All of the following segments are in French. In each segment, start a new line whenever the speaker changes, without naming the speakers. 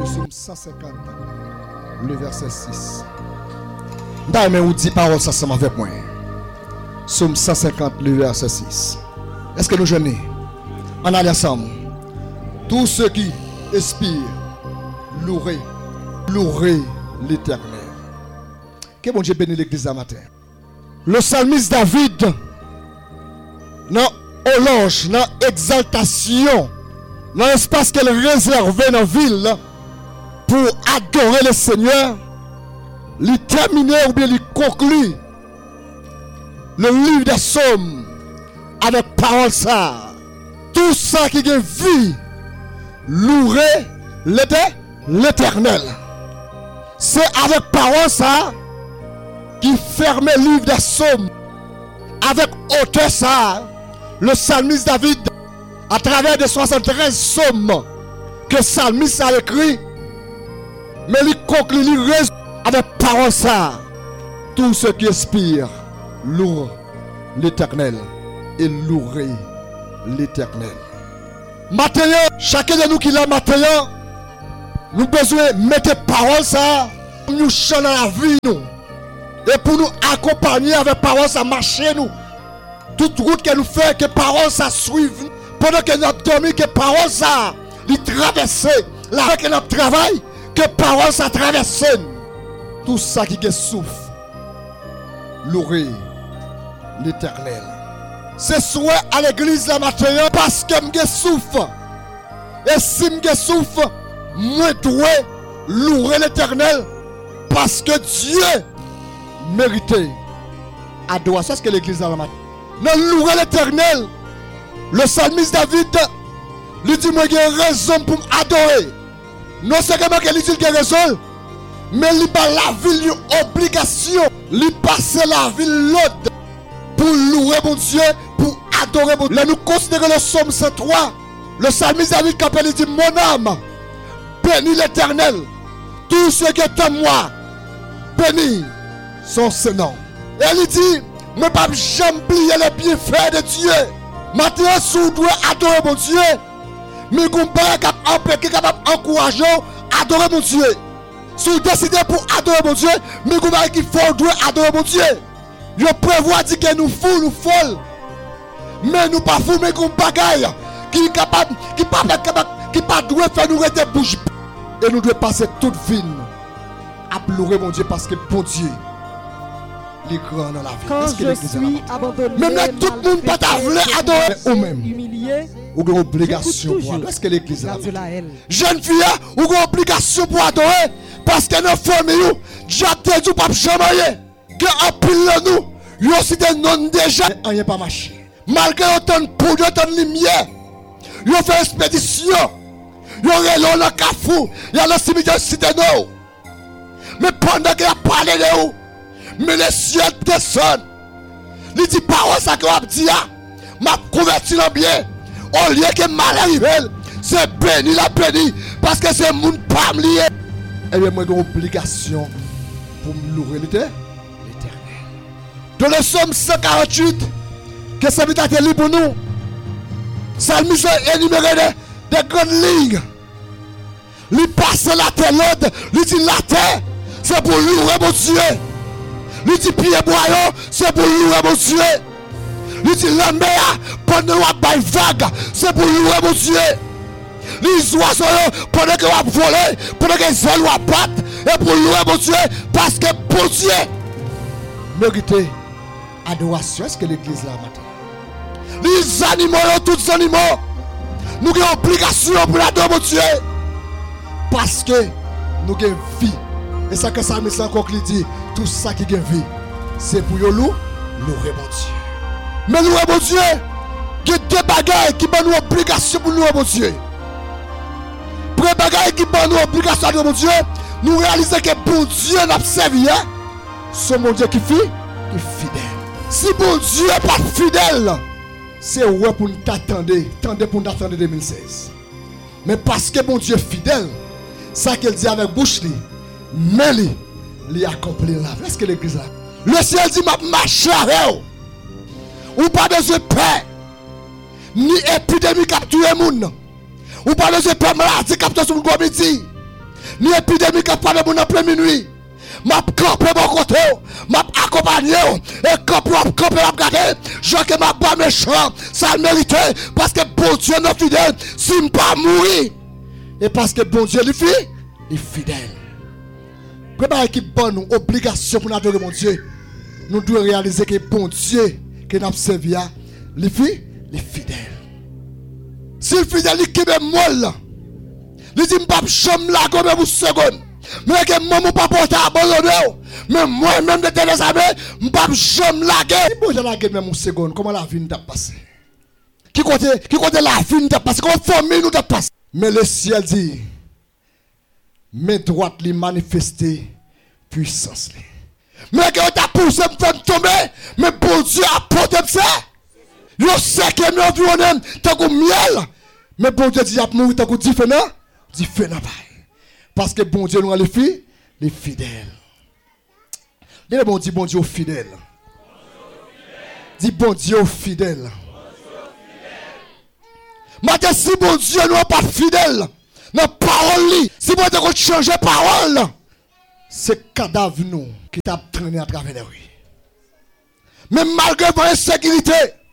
Psaume 150, le verset 6. Mais vous dites parole ça ensemble avec moi. Psaume 150, le verset 6. Est-ce que nous jeûnons? On allait ensemble. Tous ceux qui expirent, louerez l'Éternel. Que bon Dieu bénisse l'église ce matin. Le psalmiste David, dans l'éloge, dans l'exaltation, dans l'espace qu'elle réservait dans la ville pour adorer le Seigneur, il terminait ou bien il conclut le livre des psaumes avec parole ça. Tout ça qui a vie, louer l'Éternel. C'est avec parole ça qui ferme le livre des psaumes. Avec hauteur ça, le psalmiste David, à travers des 73 psaumes que le psalmiste a écrit, mais il conclut avec parole ça. Tous ceux qui expirent, louent l'Éternel et louerez l'Éternel. Maintenant, chacun de nous qui l'a maintenant, nous besoin de mettre parole ça, nous changer la vie nous. Et pour nous accompagner avec parole ça, marcher nous. Toute route que nous faisons, que parole ça suive. Pendant que nous dormons, que parole ça, nous traverse. Là que nous travaillons, que parole ça traverse. Tout ça qui est souffle, louer l'Éternel. C'est souhait à l'église la matin parce que je souffre. Et si je souffre, moi dois louer l'Éternel parce que Dieu méritait adoration. C'est ce que l'église a la matin. Non, louer l'Éternel. Le psalmiste David lui dit moi j'ai raison pour m'adorer. Non seulement qu'il dit qu'il a raison, mais il a la vie obligation. Il passe la vie l'autre pour louer mon Dieu, pour adorer mon Dieu. Là nous considérons le psaume 103. Le psalmiste David Capel dit mon âme bénis l'Éternel. Tout ce qui est en moi bénis son Seigneur. Et il dit je ne peux jamais oublier les bienfaits de Dieu. Maintenant, si vous devez adorer mon Dieu, mais vous ne pouvez pas encourager à adorer mon Dieu. Si vous décidez pour adorer mon Dieu, mais vous ne qu'il faut adorer mon Dieu. Je prévois dire que nous fous, nous folles. Mais nous pas fous, mais nous bagaille qui est capable, qui pas doit faire nous rester bouche. Et nous devons passer toute vie à pleurer mon Dieu parce que bon Dieu. Les grands dans la vie.
Quand je suis abandonné,
même là, tout le monde pas voulu adorer ou même.
Humilié,
ou une obligation pour adorer. Est-ce que l'église là?
Jeune
fille, ou une obligation pour adorer parce que nos familles, Dieu te dit pas jamais que en pile nous, yo aussi des non déjà, rien pas marché. Malgré autant de poudre, autant de lumière, yo fait expédition, yo relon le Carrefour, il y a le cimetière cité nous. Mais pendant qu'il a parlé de vous, mais les cieux descendent. Il dit parole ça que vous dit, m'a converti dans bien. Au lieu que mal arrive, c'est béni la béni. Parce que c'est mon pas lié. Et bien moi j'ai une obligation pour me louer l'Éternel. Dans le psaume 148, que ça vient à pour nous. Psalmiste énuméré des grandes lignes. Il passe la terre l'autre, il dit la terre, c'est pour louer mon Dieu. Il dit pied boyau, c'est pour louer mon Dieu. Il dit la mer, pendant qu'on va vague, c'est pour louer mon Dieu. Les oiseaux, pendant qu'on va voler, pendant que les ailes vont battre, et pour louer mon Dieu, parce que pour Dieu, méritez adoration. Est-ce que l'église là matin? Les animaux, tous les animaux, nous avons obligation pour adorer mon Dieu. Parce que nous avons vie. Et ça que ça me encore qui dit, tout ça qui a vie, c'est pour louer mon Dieu. Mais louer mon Dieu, il y a deux bagailles qui ont une obligation pour louer mon Dieu. Pour les bagailles qui ont une obligation pour louer mon Dieu, nous réalisons que bon Dieu n'a pas servi. C'est mon Dieu qui est fidèle. Si bon Dieu n'est pas fidèle, c'est ouais pour nous attendre pour nous attendre 2016. Mais parce que bon Dieu est fidèle, ça qu'il dit avec bouche, mais il accomplit la vie. Est-ce que l'église là? Le ciel dit m'a marché avec vous. Ou pas besoin de paix, ni épidémie capture le monde. Ou pas besoin de paix maladie capture sur le midi. ni épidémie qui a parlé mon en plein minuit. M'a campé mon côté, m'a accompagné, et quand m'a campé, m'a gardé, je que m'a pas méchant, ça le méritait, parce que bon Dieu n'est fidèle, si je ne pas mourir, et parce que bon Dieu est fidèle. Préparez qui bonne obligation pour nous adorer mon Dieu. Nous devons réaliser que bon Dieu que nous servi, les fidèles. Si le fidèle qui est molle, il dit pas chambre là comme une seconde. Mais que maman pas porter abandonner. Mais moi même de tes amis, pas chambre là que bon la guerre même une seconde. Comment la vie t'a passé? Qui côté la vie t'a passé? Comment famille nous t'a passé? Mais le ciel dit mes droites les manifester puissance. Mais que t'a poussé me faire tomber, mais bon Dieu a porté ça. Yo sais que nous environnement tant que miel. Mais bon Dieu dit a mourir tant que différent pas. Parce que bon Dieu nous a les fidèles. Dis bon Dieu fidèle. Dis bon Dieu fidèle. Maintenant si bon Dieu nous pas fidèle, dans parole si bon Dieu changer parole, c'est cadavre nous qui t'a traîné à travers les rues. Mais malgré votre insécurité,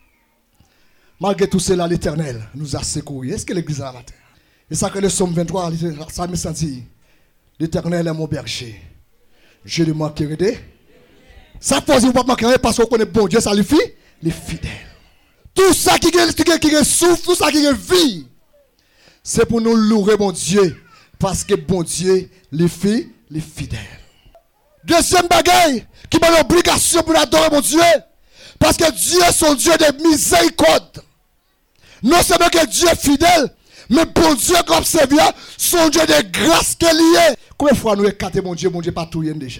malgré tout cela, l'Éternel nous a secourus. Est-ce que l'Église a la terre? Et ça que le Somme 23, ça me sentit. L'Éternel est mon berger. Je ne manquerai de. Ça pose pas manquer parce qu'on connaît bon Dieu, ça lui fait les fidèles. Tout ça qui souffre, tout ça qui vit, c'est pour nous louer mon Dieu. Parce que bon Dieu les fait les fidèles. Deuxième bagaille qui m'a l'obligation pour adorer mon Dieu. Parce que Dieu est son Dieu de miséricorde. Non seulement que Dieu est fidèle, mais bon Dieu comme Seigneur, son Dieu de grâce qu'il est. Combien de fois nous écartons mon Dieu pas tout déjà.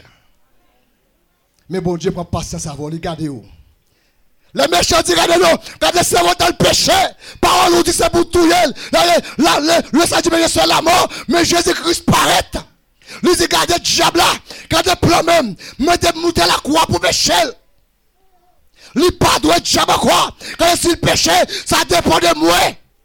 Mais bon Dieu prend patience à vous, regardez où. Les méchants disent, regardez-nous, quand c'est dans le péché, parole nous dit c'est pour tout le sentiment c'est la mort, mais Jésus-Christ paraît. Lui dit, regardez le diable là, quand le plan même, mettez-nous la croix pour pécher. Lui pas doit être diable quoi. Quand c'est le péché, ça dépend de moi.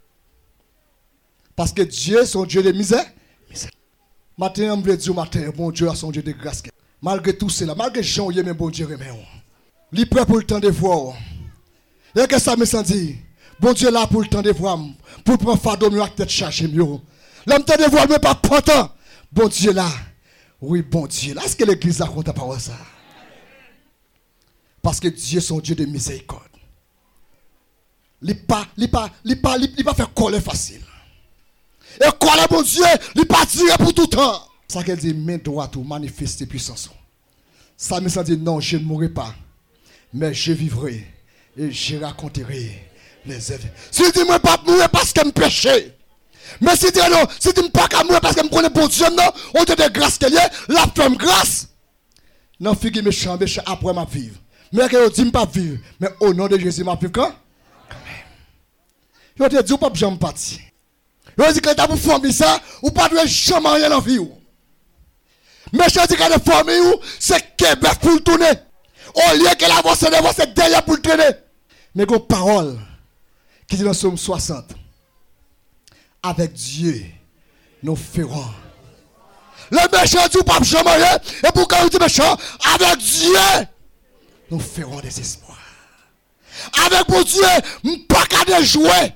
Parce que Dieu, son Dieu de misère. Matin, on veut dire matin, bon Dieu a son Dieu de grâce. Malgré tout cela, malgré Jean, il y a bon Dieu remet. Il est prêt pour le temps de voir. Et que ça me senti. Bon Dieu là pour le temps de voir. Pour prendre fardeau mieux avec tête chargée mieux. L'homme temps de voir, mais pas pourtant. Bon Dieu là. Oui, bon Dieu là. Est-ce que l'église a compté par ça? Parce que Dieu est son Dieu de miséricorde. Il pas fait coller facile. Et coller mon Dieu, il pas tiré pour tout temps. Ça qu'elle dit, main droite ou manifester puissance. Ça me dit non, je ne mourrai pas. Mais je vivrai et je raconterai les œuvres. Si tu ne dis pas mourir parce que je péché. Mais si tu dis non, si tu ne pas qu'à mourir parce que je connais bon Dieu, non, on te de grâce qu'elle est, la femme grâce. Non, figure méchant après ma vie. Mais que je dis pas vivre. Mais au nom de Jésus, ma vie quand même. Je te dis, ou pas jamais parti. Je dis que tu as pour famille ça, ou pas de jamais rien en vie. Mais je dis que la famille, c'est Québec pour le tourner. Au lieu que la voix c'est derrière pour le traîner. Mais une parole qui dit dans Somme 60. Avec Dieu, nous ferons. Le méchant dit pas jamais rien. Et pour quand il dit méchant, avec Dieu, nous ferons des espoirs. Avec mon Dieu, pas qu'à jouer.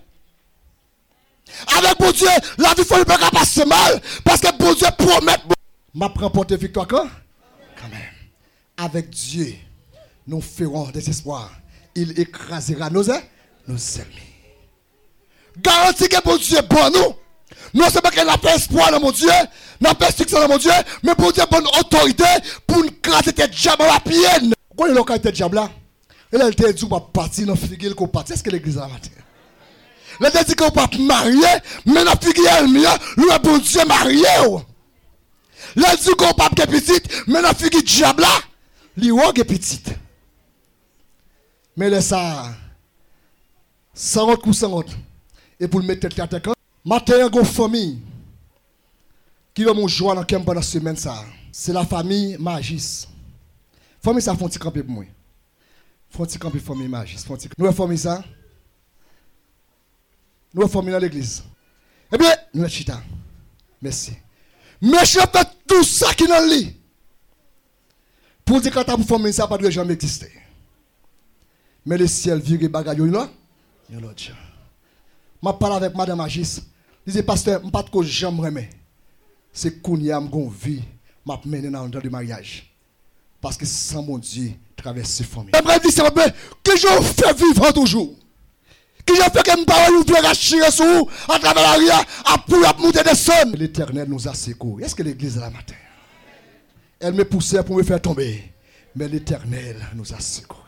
Avec mon Dieu, la vie ne peut pas passer mal. Parce que mon Dieu promet. Ma remporté victoire quand même. Avec Dieu, nous ferons des espoirs. Il écrasera nos ennemis. Garantie que mon Dieu est bon nous. Non seulement qu'il n'a pas espoir dans mon Dieu, n'a pas succès dans mon Dieu, mais pour Dieu bonne autorité pour nous craser tes diables à pied. Quand il a été diable là, il a dit qu'il va partir dans la figure qu'on partit. Est-ce que l'église a matin? Il a dit qu'on va marier, mais dans la figure lui bon Dieu marié. Il a dit qu'on va pas petite, mais dans la figure diable là, lui est petite. Mais laisse ça, sans autre ou sans autre. Et pour le mettre tête à tête, matin, il y a une famille qui va me jouer dans le camp pendant la semaine. C'est la famille Magis. Famille, ça font-ils camper pour moi. Font-ils camper famille Magis. Nous avons famille ça. Nous avons famille dans l'église. Eh bien, nous avons chita. Merci. Méchant fait tout ça qui dans le lit. Pour dire quand tu as pour former ça, pas de jamais exister. Mais le ciel vire bagaille là. Il y a l'autre. Je parle avec madame Agis. Il dit, pasteur, je ne sais pas que j'aimerais. C'est qu'on y a une vie, je vais mener dans le mariage. Parce que sans mon Dieu, traverse ces familles. J'aimerais dire, que je fais vivre toujours. Que je fais que mes parents nous doivent racheter sur vous, à travers la rue, à monter des sons. L'Éternel nous a secourus. Est-ce que l'église est là matin? Elle me poussait pour me faire tomber. Mais l'Éternel nous a secourus.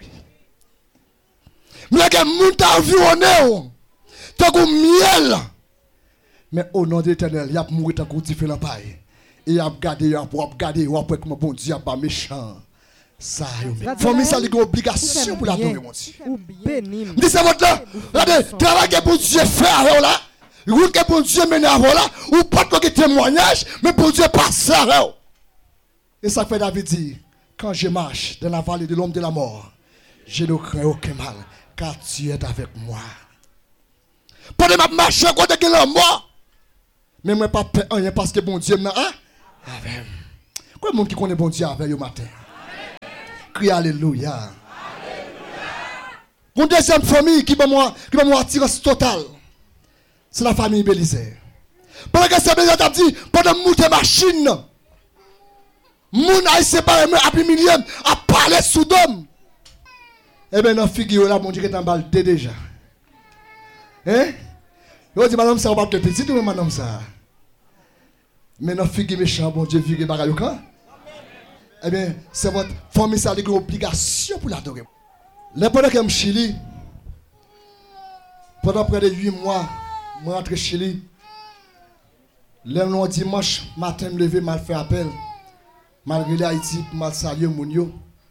Mais que mon temps environné, tant que miel. Mais au nom de l'Éternel, il y a mourir tant que tu fais la paille. Et il y a gardé, il y a gardé, il y a pour mon bon Dieu, pas méchant. Ça, famille, ça, c'est une obligation pour l'adorer, mon Dieu. Dis ça, votre là. Regardez, travail que bon Dieu fait avec là. Route que bon Dieu mène avec là. Ou pas de témoignage, mais bon Dieu passe avec. Et ça fait David dit, quand je marche dans la vallée de l'homme de la mort, je ne crains aucun mal, car tu es avec moi. Pendant ma marche, côté de la mort, mais moi pas rien parce que bon Dieu m'a avec. Quoi monde qui connaît bon Dieu avec le matin? Crie alléluia. Mon deuxième famille qui va moi attirance totale, c'est la famille Bélisée. Pendant que ça Bélisée a dit, pendant monter machine, mon a séparé moi après millième à parler sous d'homme. Eh bien dans figure là mon Dieu est en balle déjà. Hein? Yo dit madame ça on pas de petit ou madame ça. Mais dans figure méchant bon Dieu vire bagaille quand? Eh bien, c'est votre famille, ça a une obligation pour l'adorer. Là, pendant que je suis Chili, pendant près de 8 mois, je rentre au Chili. Le dimanche matin, je me lever, je fais appel. Malgré l'Haïti, je salue mon yo.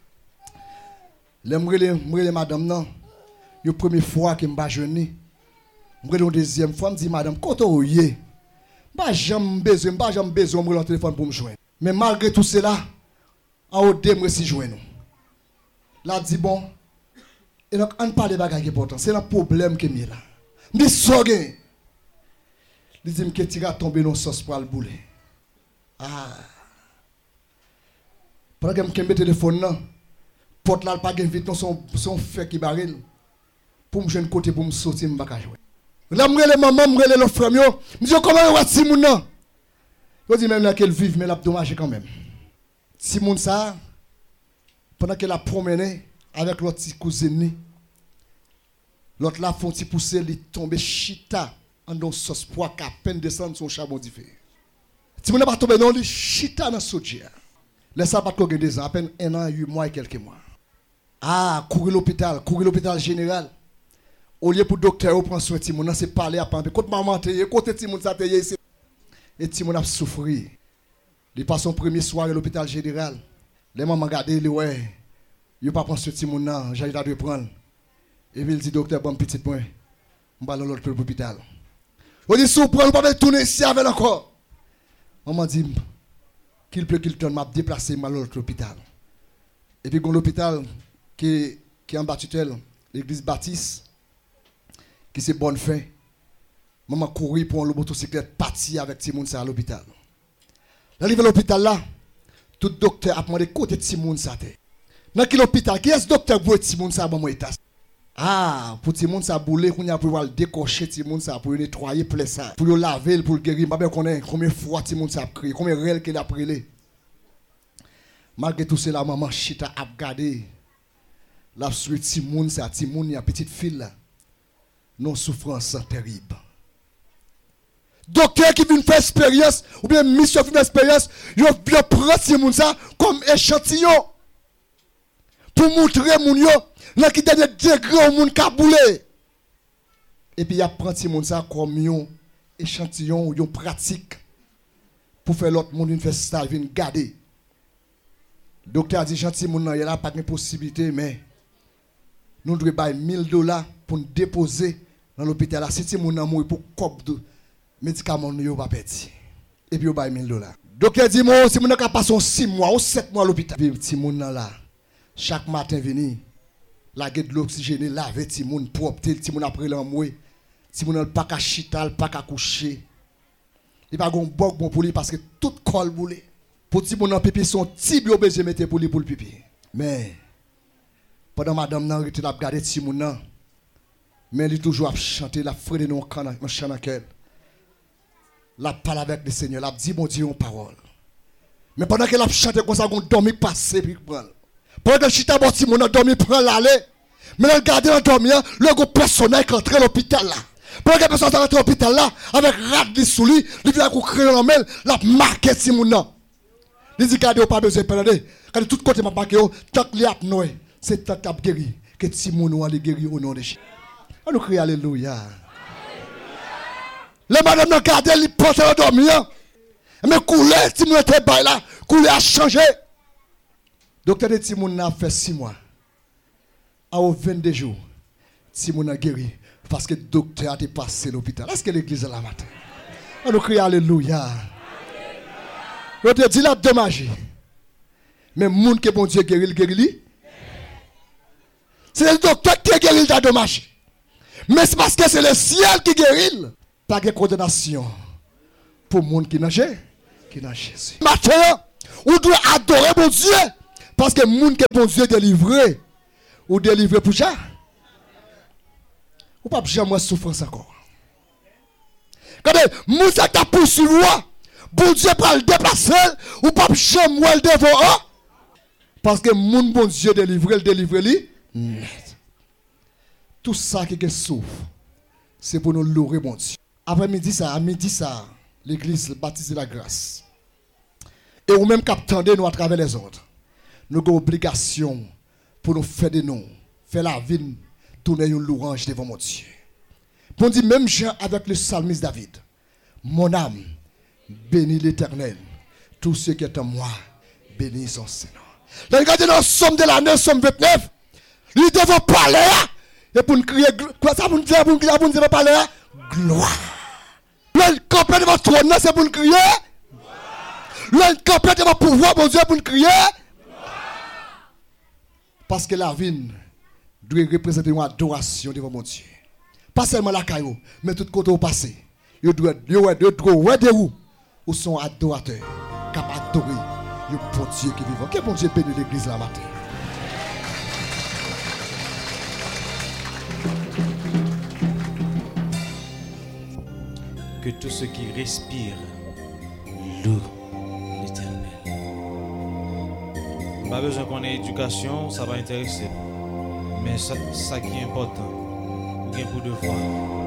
Je me madame, non. La première fois que je me jeûne, je la deuxième fois, je me dis, madame, quand vous êtes, je n'ai pas besoin de mon téléphone pour me joindre. Mais malgré tout cela, en haut de moi si joindre nous. Là dit bon, et donc on parle de bagages importants, c'est le problème que j'ai là. Mais sogue. Il dit que tu vas tomber dans sauce pour le bouler. Ah. Pendant que je mets le téléphone là, porte là pas gain vite son fait qui baril pour me joindre côté pour me sortir me pas jouer. Là me les maman, me les frère yo, me dit comment on va si moun nan. Je dis même là qu'elle vive mais l'a dommage quand même. Si moun ça, pendant qu'elle a promené avec l'autre petit cousine, l'autre là font petit pousser, il tombe chita en dans sauce poids qu'à peine descendre son charbon d'hiver. Si moun n'a pas tombé dans le chita dans soja. Laisse ça pas de des ans, à peine 1 an, 8 mois et quelques mois. Ah, courir l'hôpital général. Au lieu pour docteur prendre soin de moun, c'est parler à pamper. Côté maman teye, côté ti moun ça teye ici. Et ti moun a souffrir. Il passe son premier soir à l'hôpital général. Les mamans regardent, ils ouais, il pas prendre ce petit monde là, j'ai de prendre. Et puis il dit docteur bon petit point. On va dans l'autre hôpital. On dit sous prendre pas tourner ici avec encore. Maman dit qu'il peut qu'il tourne m'a déplacer à l'autre hôpital. Et puis l'hôpital qui est en bas tutelle, l'église Baptiste qui c'est bonne fin. Maman courir pour une motocyclette partir avec petit monde ça à l'hôpital. Arrivé à l'hôpital là, tout docteur a demandé côté de Simon ça té. Dans quel hôpital qui est docteur pour Simon ça bon état. Ah, pour Simon ça boulé qu'on a pour décocher Simon ça pour nettoyer plaie ça, pour le laver pour le guérir, pas bien connaît combien fois Simon ça a crié, combien réel qu'il a brûlé. Malgré tout cela maman chita a regardé la suite Simon ça Simon y a petite fille là. Non souffrance terrible. Docteur qui vient faire expérience, ou bien mission faire expérience, il prend ces gens ça comme échantillon. Pour montrer moun yo, là qui donne des degrés au monde kaboulé. Et puis il prend ces gens ça comme un échantillon ou une pratique. Pour faire l'autre monde faire stage, vient garder. Docteur a dit gentil moun nan, il n'y a pas de possibilité, mais nous devons payer $1000 pour nous déposer dans l'hôpital. Là, si moun nan mourir pour cop de médicaments yo pas perdre. Et puis yo bail $1000. Docteur dit moi si mon n'a passé 6 mois ou 7 mois à l'hôpital. Petit moun là chaque matin venir la gueule de l'oxygène laver petit moun propre petit moun après l'enmoué. Petit moun pas ka chital, pas ka coucher. Il va gon bok bon pour lui parce que tout col boulé. Pour ti mon pipi son ti bio besoin mettre pour lui pour le pipi. Mais pendant madame nan rete la regarder ti mon nan. Mais il toujours a chanter la frère de nos canne chant dans cœur. La parle avec le Seigneur, la dit mon Dieu en parole. Mais pendant qu'elle a chanté comme ça, on dormi passer puis prendre. Pendant que chita bon ti mon nan dormi prend l'aller. Mais elle garder en dormir, le gros personnel qui entre à l'hôpital là. Pendant que personne rentre à l'hôpital là avec rat de sous lui, il vient qu'on crée en mail, la marqué ti mon nan. Il dit garder pas besoin prendre. Quand tout côté m'a marqué tant qu'il a noé, c'est tant qu'il guéri que ti mon nan aller guéri au nom de Jésus. On nous crie alléluia. Les madame n'a gardé, ils pensent à dormir. Mais couler, si nous étions là, couler a changé. Docteur de Timoun a fait 6 mois. À 22 jours, Timoun a guéri. Parce que le docteur a passé l'hôpital. Est-ce que l'église est là matin? On nous crie alléluia. On te dit là, dommage. Mais le monde que bon Dieu guérit, il guérit. C'est le docteur qui guérit, il a dommage. Mais c'est parce que c'est le ciel qui guérit. Pas de condamnation pour le monde qui n'a Jésus. Maintenant, on doit adorer mon Dieu. Parce que le monde que bon Dieu délivré, ou délivré pour ça. Ou pas jamais souffrance encore. Regardez, Moussa t'a poursuivi, bon Dieu va le déplacer, ou pas jamais le devant. Parce que le monde bon Dieu délivré, le délivré lui. Tout ça qui souffre, c'est pour nous louer mon Dieu. Après midi ça, l'église baptise de la grâce. Et ou même qu'attendez nous à travers les autres. Nous avons obligation pour nous faire des noms, faire la vie, tourner une louange devant mon Dieu. Pour dire même Jean avec le psalmiste David, mon âme bénit l'Éternel, tout ce qui est en moi bénit son Seigneur. Là, regardez dans le somme de l'année, somme 29, lui devons parler. Et pour nous crier, quoi ça pour nous dire, pour nous dire, parler, gloire. Le campé de votre trône, c'est pour nous crier. Le campé de votre pouvoir, mon Dieu, pour nous crier. Parce que la vie doit représenter une adoration devant mon Dieu. Pas seulement la caillou, mais tout côté au passé. Ils doivent de où sont adorateurs, capables d'adorer le bon Dieu qui vit. Quel bon Dieu bénit l'église la matin.
Que tout ce qui respire loue l'Éternel. Pas besoin qu'on ait éducation, ça va intéresser. Mais ça qui est important, bien pour devoir.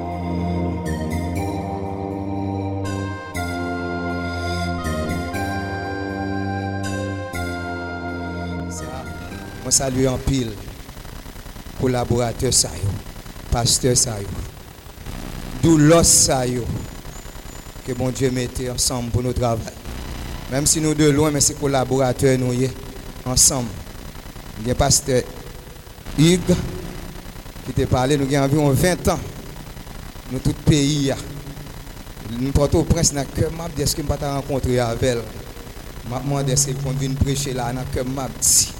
Moi salue en pile collaborateur ça yo, pasteur ça yo, doulos ça yo. Que bon Dieu mette ensemble pour nos travail. Même si nous de loin, mais c'est collaborateurs nous y ensemble. Il y a pasteur Hugues qui t'a parlé, nous avons environ 20 ans. Nous tout pays. Nous portons au prince dans le cœur map, est-ce que je ne pas rencontrer avec elle? Je me demande si on vient prêcher là dans le cœur map.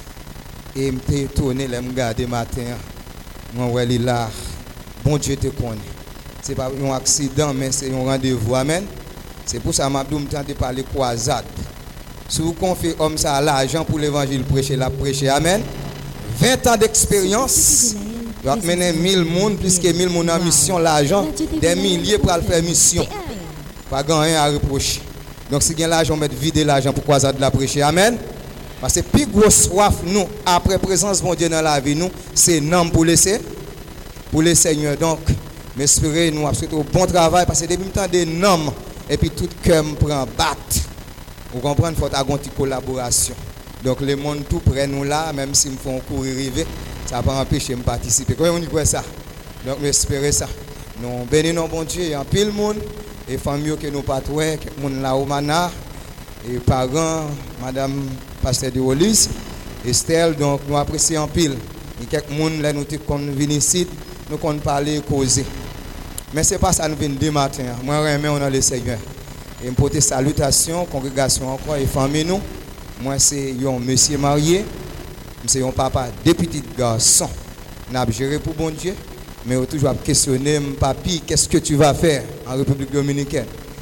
Et je me suis étonné, je me regarde matin. Moi, je suis là. Bon Dieu te connaît. Ce n'est pas un accident, mais c'est un rendez-vous. Amen. C'est pour ça que je me parler croisade. Si vous confiez homme ça à l'argent pour l'évangile prêcher, la prêcher. Amen. 20 ans d'expérience. Doit mener 1000 personnes, plus que 1000 personnes en mission, l'argent, des milliers pour faire mission. Pas rien à reprocher. Donc si vous avez l'argent, mettre vider l'argent pour croisade la prêcher. Amen. Parce que plus grosse soif, nous, après présence de Dieu dans la vie, nous, c'est non pour laisser. Pour les seigneurs. Donc, m'espérer nous absolument bon travail parce que depuis le temps des noms et puis tout cœur me prend batte. Vous comprenez, il faut avoir une collaboration. Donc le monde tout près nous là, même si me font courir arriver, ça va pas empêcher de participer. Comment on dit ça? Donc m'espérer ça. Nous bénissons bon Dieu, en pile monde et famille que nous pas trouver, monde là au mana et parents, madame pasteur de Olis, Estelle, donc nous apprécions en pile. Et quelques monde là nous qu'on venir ici, nous qu'on parler causer. Mais c'est pas ça nous venons demain matin. Moi remets on a le Seigneur. Et me porter salutations, congrégation encore et famille nous. Moi c'est un monsieur marié, c'est un papa deux petits garçons. N'a géré pour bon Dieu, mais toujours questionner papi, qu'est-ce que tu vas faire en République dominicaine?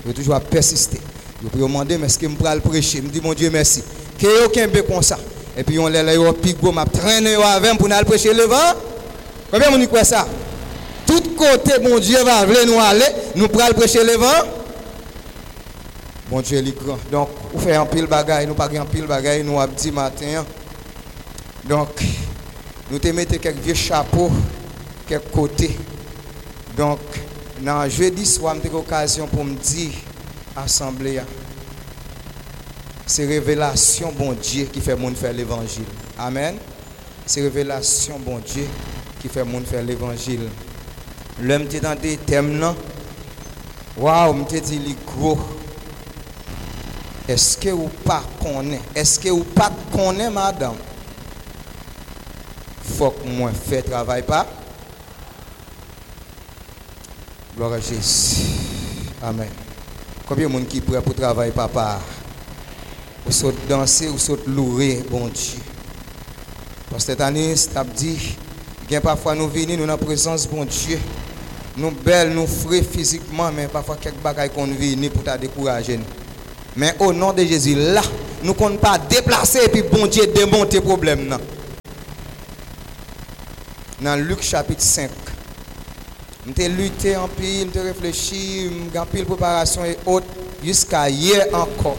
Yo toujours persister. Yo peut demander mais est-ce que me pral prêcher? Me dit mon Dieu merci. Que aucun bé comme ça. Et puis on les yo pigo m'a traîner yo avec pour aller prêcher le vent. Combien on y croit ça? Tout côté bon Dieu va vouloir nous aller, nous pral prêcher le vent. Bon Dieu est grand. Donc on fait un pile bagaille, nous pas un pile bagaille nous a dit matin. Donc nous te mettons quelques vieux chapeaux quelques côtés. Donc dans jeudi soir, j'ai eu l'occasion pour me dire assemblée. C'est révélation bon Dieu qui fait monde faire l'évangile. Amen. C'est révélation bon Dieu qui fait monde faire l'évangile. L'homme t'es dans des thèmes là. Waouh, me t'ai dit les gros. Est-ce que ou pas connaît? Est-ce que ou pas connaît madame? Faut que moi fait travail pas. Gloire à Jésus. Amen. Combien de monde qui prêt pour travailler papa? Ou saute danser ou saute louer bon Dieu. Parce que cette année, c'est dit, bien parfois nous venons nous dans la présence bon Dieu. Nous belles, nous frais physiquement, mais parfois quelques bagailles qu'on vient pour te décourager. Mais au nom de Jésus, là, nous ne comptons pas déplacer et puis bon Dieu démonter le problème. Dans Luc chapitre 5, je lutté en pile, je réfléchi, je pile préparation et autres, jusqu'à hier encore.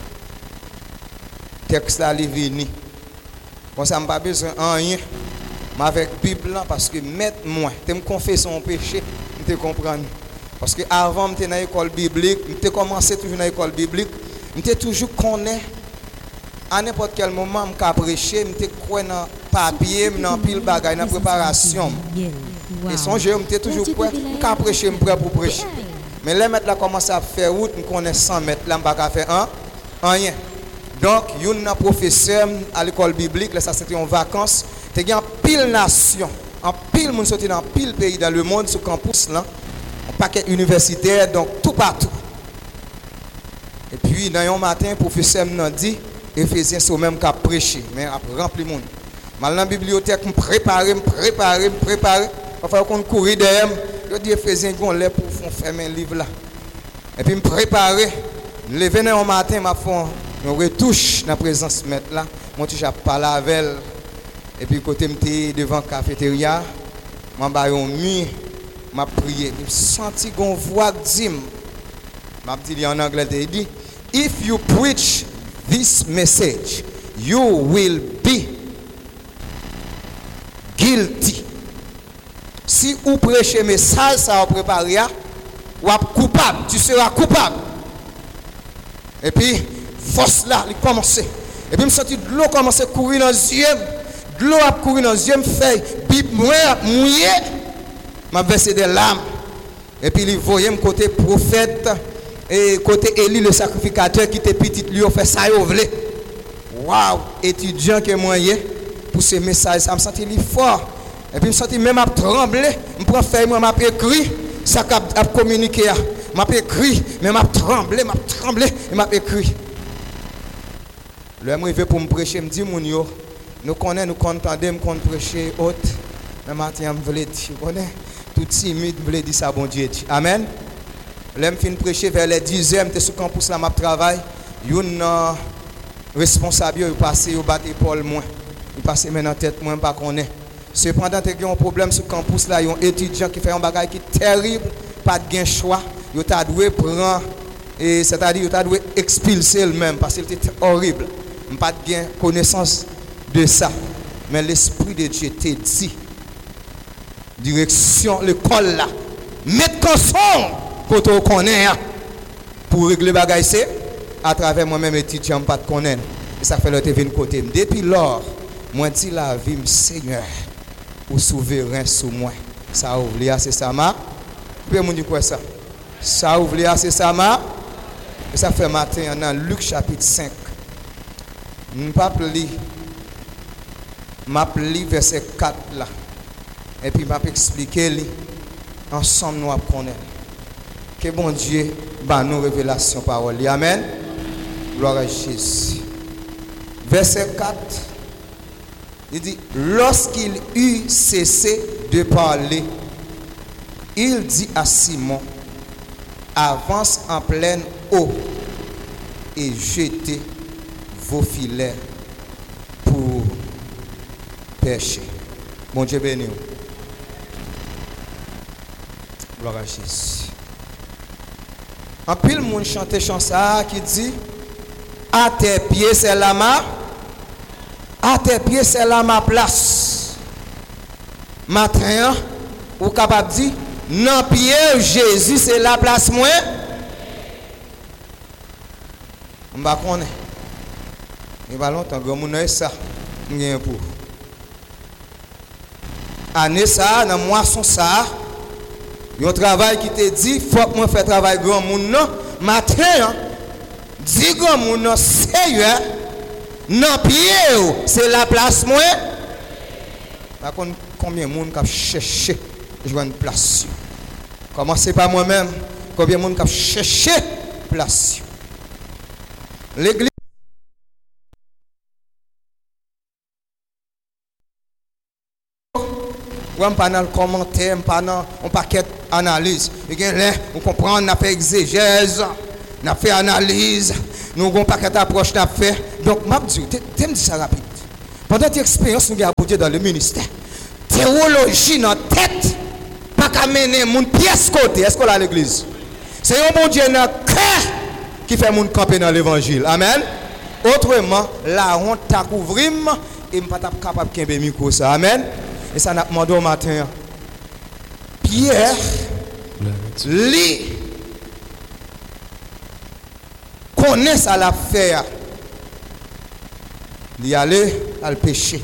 Le texte là est venu. Comme ça, je n'ai pas besoin de rien. Mais avec la Bible, parce que moi, je me confesse mon péché, je comprends. Parce que avant, j'étais dans l'école biblique, j'étais commencé toujours dans l'école biblique, j'étais toujours connaît. À n'importe quel moment, je prêcher, j'étais quoi dans papier, dans pile bagaille, dans préparation. Et son jeu, j'étais toujours prêt, je prêcher, prêt pour prêcher. Mais les maîtres là commencé à faire route, je connais 100 mètres, là, je ne peux pas faire rien. Donc, il y a un professeur à l'école biblique, là, ça c'était en vacances, il y a pile nation, en pile monde sorti dans pile pays dans le monde sur campus là. Paquet universitaire, donc tout partout. Et puis, dans un matin, le professeur m'a dit, Éphésiens, c'est au même qu'à prêcher, mais à remplir le monde. Mal dans la bibliothèque, me préparer. Enfin, qu'on courir derrière, je dis Éphésiens, qu'on l'a pour faire un livre là. Et puis, me préparer. Lever dans un matin, m'a fait une retouche dans la présence maître là. Moi, je parlé avec elle. Et puis, côté devant la cafétéria, je suis m'a prié, je senti qu'on voix dim. M'a dit en anglais, il dit, if you preach this message, you will be guilty. Si vous prêchez message, ça va préparer, vous êtes coupable, tu seras coupable. Et puis, force là, il commence. Et puis, je senti de l'eau commencer à courir dans les yeux. De l'eau a courir dans les yeux, me fait, bip, mouillé. M'a versé des larmes. Et puis il voyait côté prophète et côté Élie le sacrificateur qui était petit lui a fait ça il voulait. Waouh, étudiant que moyen pour ce message, ça me sentit fort. Et puis me sentis même à trembler, me prend feuille moi m'a écrit ça a communiqué m'a écrit mais m'a tremblé et m'a écrit. Le arrivé pour me prêcher me dit mon yo, nous connaissons nous entendons me prêcher autre. Mais matin me voulait dire connais tout timide, je voulais dire ça, bon Dieu. Amen. Là, je finis de prêcher vers les 10h, je suis sur le campus, là, je travaille. Il y a un responsable, il passe, il bat l'épaule, moi. Il passe maintenant tête, moi, je ne sais pas qu'on est. Cependant, il y a un problème sur le campus, là, il y a un étudiant qui fait un bagage qui est terrible, pas de choix. Il a dû prendre, c'est-à-dire, il a dû expulser lui-même, parce qu'il était horrible. Je n'ai pas de connaissance de ça. Mais l'Esprit de Dieu t'a dit, direction l'école là, mettre console quand on connaît pour régler bagaille c'est à travers moi-même étudiant pas de connaître et ça fait le TV côté depuis lors moi dit la vie Seigneur ou souverain sous moi ça ouvre c'est ça ma puis mon dit quoi ça ouvre c'est ça ma et ça fait matin dans Luc chapitre 5 m'a pris verset 4 là. Et puis, je vais expliquer ensemble, nous apprenons. Que bon Dieu va nous révélation parole. Amen. Gloire à Jésus. Verset 4. Il dit, lorsqu'il eut cessé de parler, il dit à Simon, avance en pleine eau et jetez vos filets pour pêcher. Mon Dieu béni. Gloire à Jésus. En pile, monde chante chanson qui dit à tes pieds c'est là à tes pieds c'est là ma place. Matin, ou capable de dire non pied Jésus c'est la place moi. On va connaître. Il va longtemps que mon ça m'gagne pour. Année ça dans moisson ça. Un travail qui te dit faut que moi faire travail grand monde non matin dit grand monde non sérieux non pied c'est la place moi. Par contre combien de monde qui cherché jouer une place. Commencez par moi-même, combien de monde qui cherché place. L'église on pas dans le commentaire, pas dans un paquet d'analyse. On comprend, on a fait exégèse, on a fait analyse, nous avons un paquet d'approche, on a fait. Donc, je te dis ça rapide. Pendant cette expérience, nous avons dans le ministère. Théologie dans la tête, pas qu'à mener mon pièce côté. Est-ce qu'on a l'église? C'est un bon Dieu dans le cœur qui fait mon camper dans l'évangile. Amen. Autrement, la honte t'a couvert et je ne suis pas capable de faire micro ça. Amen. Et ça n'a pas demandé au matin. Pierre, lui, connaît ça l'affaire. Il allait à le péché.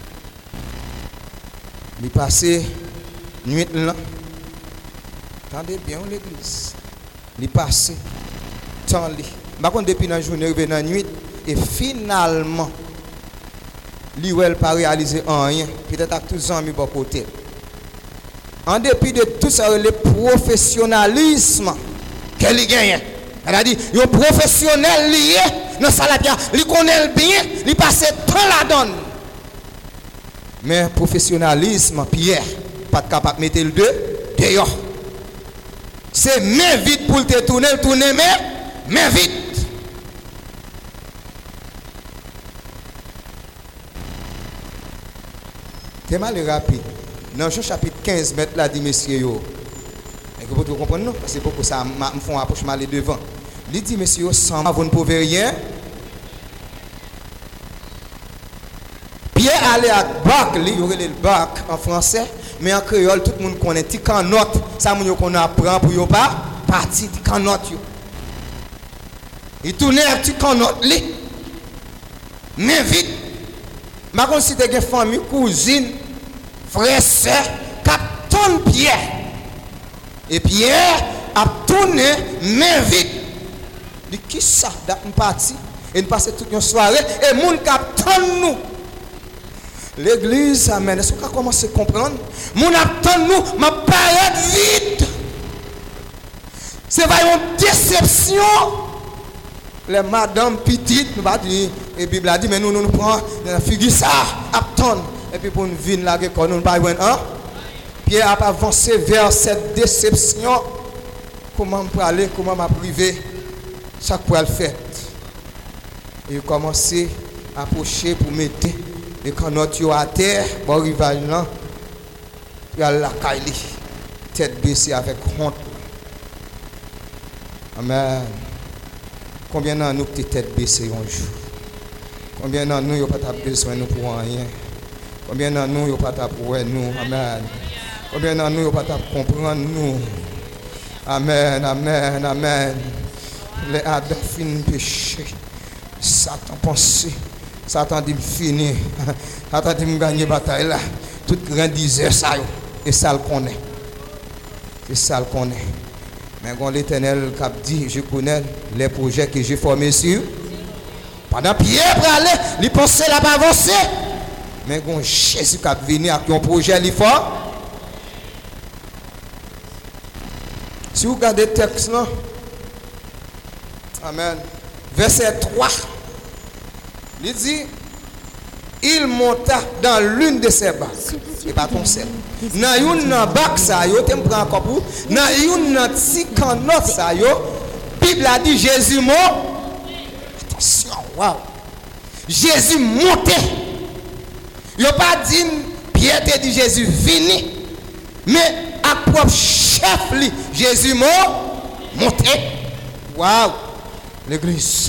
Il passait nuit là. Attendez bien l'église. Il passait temps li. Par contre depuis la journée il dans la nuit et finalement lui elle pas réalisé rien. Peut-être avec tous les amis bon côté. En dépit de tout ça le professionnalisme qu'elle gagne. Elle a dit un professionnel lié dans ça là il connaît bien, il passe temps la donne. Mais professionnalisme, Pierre, pas capable de mettre le dehors. C'est mais vite pour te tourner, mais vite. C'est mal rapide. Dans Jean chapitre 15, mettre là, dit messieurs, et que vous comprenez, non? Parce que beaucoup ça me font approche mal devant. Il dit messieurs, sans vous ne pouvez rien. Pierre allait à bac, il y aurait le bac en français, mais en créole, tout le monde connaît. Tu can note, ça qu'on apprend pour ne pas partir, tu can note. Il tourne un petit can note, mais vite. Mais quand si tu as une famille, cousine, frère, soeur, captain Pierre. Et Pierre a tourné, mais vite. Il dit, qui ça, d'être parti? Et nous passons toute une soirée, et mon captain nous. L'église, amen. Est-ce qu'on a commencé à comprendre? Mon attend nous, ma période vite. C'est pas une déception. Les madame petites, nous va dire, et la Bible a dit, mais nous prenons la figure ça, attendre. Et puis pour nous venir là, nous ne pas hein? Pierre a avancé vers cette déception. Comment me aller, comment m'a privé, chaque fois le fait. Et il a commencé à approcher pour mettre. Et quand notre à terre, bon rival là, il y a la caille, tête baissée avec honte. Amen. Combien d'entre nous qui tête baissée un jour? Combien d'entre nous n'ont pas besoin de nous pour rien? Combien d'entre nous n'ont pas pour nous? Amen. Combien d'entre nous n'ont pas comprendre nous? Amen, amen, amen. Les Adam finissent péché. Satan pensé. Satan dit fini. Satan dit gagner bataille là. Tout grand disait ça. Et ça le connaît. C'est ça le connaît. Mais quand l'Éternel cap dit, je connais les projets que j'ai formés sur. Pendant Pierre pour aller, il pensait là pas avancer. Mais quand Jésus cap venir avec un projet il fort. Si vous regardez le texte là. Amen. Verset 3. Il dit, il monta dans l'une de ses barques. Et pas ton seul. Dans une barque, ça yo, tu me prends encore pour. Dans une petit canot, ça yo, Bible a dit Jésus mort. Attention, wow. Jésus montait. Il n'a pas dit, Pierre te dit Jésus vini. Mais à propre chef, Jésus mort, monté. Waouh, l'église.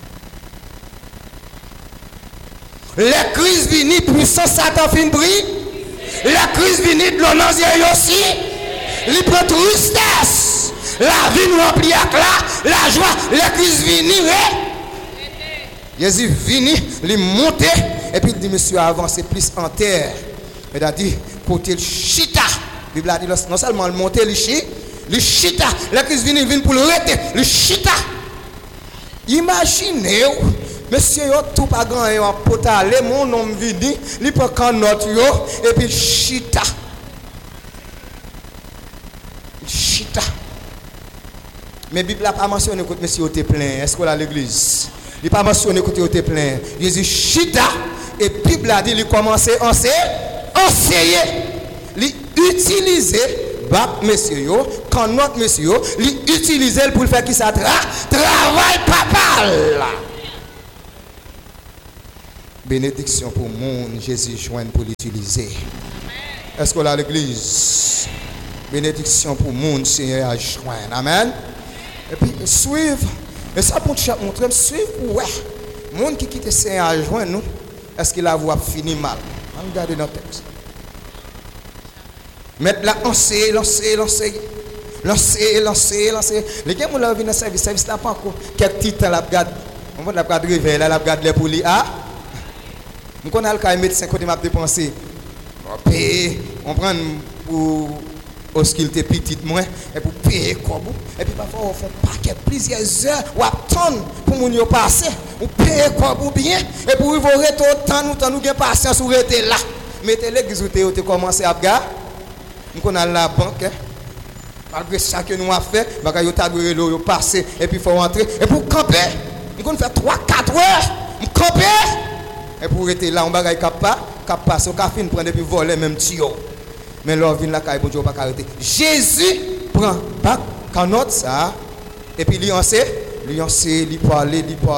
Les crises viennent, puissance Satan fin brille. La crise viennent de l'onanzier aussi. Il prend tristesse. La vie nous remplit avec la joie. Les crises viennent. Jésus vini, il monte. Et puis il dit, monsieur, avancez plus en terre. Il a dit, côté le chita. La Bible a dit, non seulement le monter, le chita. La crise vient pour le rete, le chita. Imaginez, monsieur, yo tout pas grand, yo potale, mon homme vini, il prend quand notre yo, et puis chita. Chita. Mais la Bible n'a pas mentionné que monsieur était plein. Est-ce qu'on a l'église? Il n'a pas mentionné que tu étais plein. Jésus chita. Et la Bible a dit qu'il commençait à enseigner. Il utilisait, monsieur, quand notre monsieur, il utilisait pour faire qui ça travail papa. Bénédiction pour le monde, Jésus joint pour l'utiliser. Est-ce qu'on a l'église? Bénédiction pour le monde, Seigneur a joint. Amen. Et puis, suivre. Et ça, pour te montrer, suivre, ouais. Le monde qui quitte le Seigneur a joint nous, est-ce qu'il a voix fini mal? Regardez dans le texte. Mettre là, lancer. Les gens qui ont vu dans le service là, pas encore. Quelques petits temps, la garde. On va la garde réveil, la garde les poulies. Ah? Nous connaissons le cas de médecin côté m'a dépensé. On prend pour qu'il était petit moins et pour payer quoi et puis parfois on fait paquet plusieurs heures ou attendre pour mon yo passer ou payer quoi bien et pour vous rester autant nous gain patience ou rester là mettez l'église où tu commencé à regarder nous connaissons la banque malgré ça que nous a fait bagaille yo t'a yo passer et puis faut rentrer et pour camper nous connaissons faire 3-4 heures camper et pour rester là on bagaille cap passe au café prendre et puis voler même tio. Mais l'on vient là, bon Dieu pas arrêter. Jésus prend pas canotte ça et puis il parle.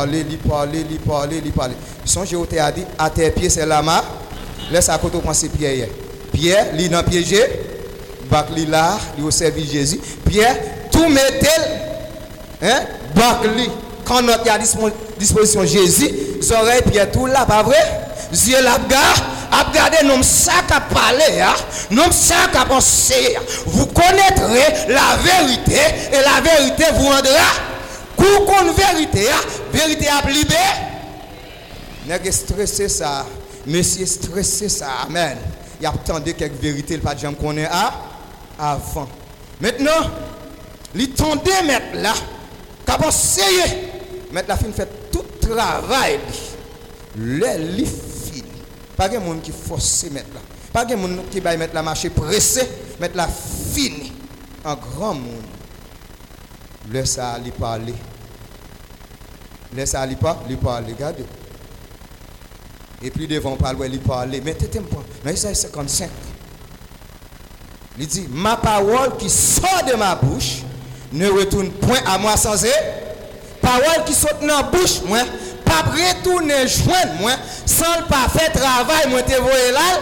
Son Jéhovah a dit à tes pieds c'est la main. Laisse à côté penser Pierre. Pierre, il dans piégé, bac li là, il au service Jésus. Pierre tout mettait bac li quand notre à disposition Jésus, les oreilles Pierre tout là pas vrai? Yeux là à regarder nous ça qu'a parlé, nous ça qu'a pensé. Vous connaîtrez la vérité et la vérité vous rendra. Coup qu'on vérité, vérité à libérer. N'est-ce stressé ça, monsieur stressé ça, amen. Il attendait quelques vérités, le pas de jamais connaît avant. Maintenant, il tendait mettre là, qu'a pensé, mettre la fin fait tout travail. Le pas de monde qui force mettre là. Pas de monde qui va mettre la marche pressé, mettre la fini. Un grand monde. Laisse ça lui parler. Laisse ça lui parler, regardez. Et puis devant parler, lui parler. Mais t'es pas. Mais Isaïe 55. Il dit, ma parole qui sort de ma bouche ne retourne point à moi sans parole qui sort de ma bouche, moi. Pas retourner joindre moi sans le pas faire travail moi te voyer là.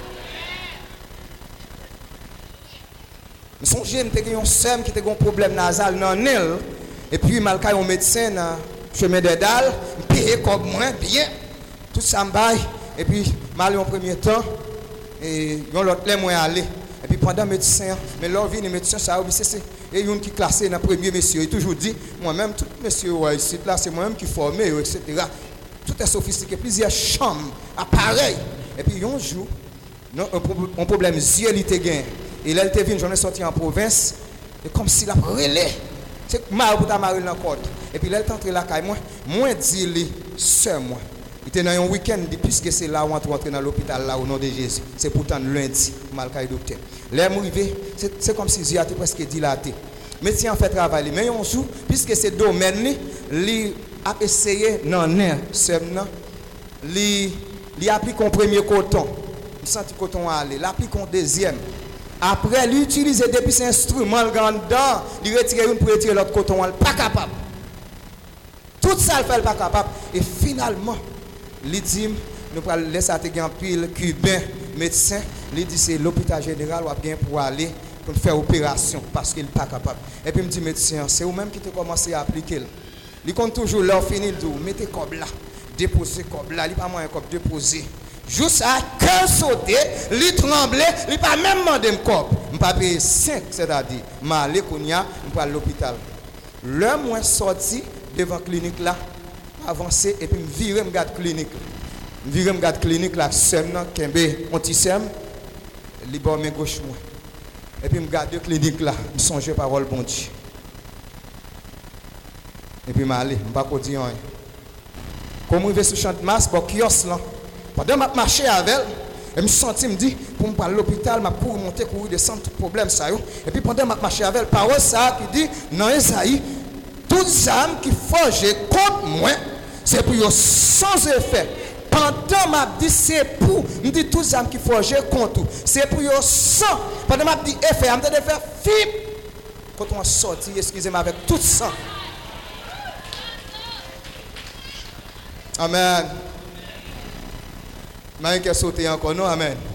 Son jeune te un sème qui te un problème nasal dans nez et puis malgré un médecin dans chemin de dalle payer comme moi bien tout ça m'baille et puis mal en premier temps et yon l'autre là moi aller et puis pendant médecin mais là vient médecin ça c'est et une qui classé dans premier monsieur il toujours dit moi-même tout monsieur ici là c'est moi-même qui formé etc. Tout est sophistiqué plusieurs chambres appareils et puis un jour un problème yeux il était gain et là il était venu j'en ai sorti en province et comme s'il a relé c'est mal pour ta marine dans côte et puis là il est entré là caille moi dit lui sœur moi il était dans un week-end puisque c'est là où on rentre dans l'hôpital là au nom de Jésus c'est pourtant lundi malgré docteur là arrivé c'est comme si yeux était presque dilaté médecin en fait travail mais un jour puisque c'est domaine li a essayé non seulement li il applique un premier coton. Il senti coton aller, il applique un deuxième. Après, il utilise depuis cet instrument, le grand dedans, il retire une pour retirer l'autre coton, il pas capable. Tout ça, il fait pas capable. Et finalement, il dit, nous allons laisser un pile cubain, médecin, il dit c'est l'hôpital général où bien pour aller pour faire opération parce qu'il n'est pas capable. Et puis il me dit médecin, c'est vous-même qui te commencé à appliquer. Il compte toujours l'heure fini, il dit mettez comme là, déposez comme là, il n'y a pas moins comme déposer. Juste à cœur sauté, il tremblait, il pas même demandé un cop. Je ne pas payer 5, c'est-à-dire, je vais aller à l'hôpital. Le moins sorti devant la clinique là, avancer et puis me virer, me garde clinique. Je vire, me garde clinique là, sem nan, kembe, anti-sem, li bon main gauche moi. Et puis me garde clinique là, me songe parole bon Dieu. Et puis m'aller, me pas dire rien. Comme je vais sur champ de masse, pour kiosque là. Pendant que je marche avec elle, je me senti, me dit, pour me parler à l'hôpital, je cours, monter, courir, descendre, tout problème ça. Et puis pendant que je marche avec elle, parole ça qui dit, non, Esaïe, toutes âmes qui forgent contre moi, c'est pour eux sans effet. Pendant que je dis, c'est pour, je dis, toutes âmes qui forgent contre, c'est pour eux sans. Pendant que je dis, effet, je me dis, faire fip. Quand on sorti, excusez-moi, avec tout ça. Amen. Je vais sauter encore, non, amen.